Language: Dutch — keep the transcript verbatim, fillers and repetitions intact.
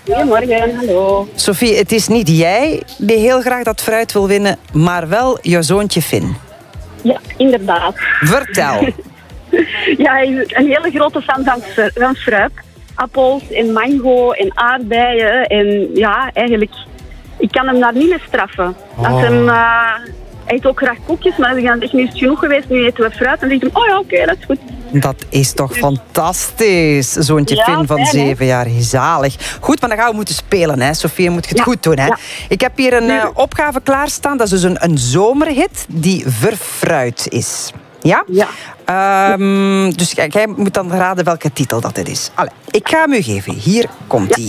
Goedemorgen, hallo. Sophie, het is niet jij die heel graag dat fruit wil winnen, maar wel jouw zoontje Finn. Ja, inderdaad. Vertel. Ja, hij is een hele grote fan van, fru- van fruit. Appels en mango en aardbeien. En ja, eigenlijk, ik kan hem daar niet mee straffen. Als Oh. hem, uh, hij eet ook graag koekjes, maar als ik dan zeg, nu is het genoeg geweest, nu eten we fruit. Dan zegt hij, oh ja, oké, okay, dat is goed. Dat is toch fantastisch. Zoontje Ja, Finn van fijn, hè? zeven jaar. Zalig. Goed, maar dan gaan we moeten spelen, hè. Sophie, moet je het Ja, goed doen, hè. ja. Ik heb hier een uh, opgave klaarstaan. Dat is dus een, een zomerhit die verfruit is. Ja? Ja. Ehm, dus jij jij moet dan raden welke titel dat het is. Allee, ik ga hem u geven. Hier komt hij.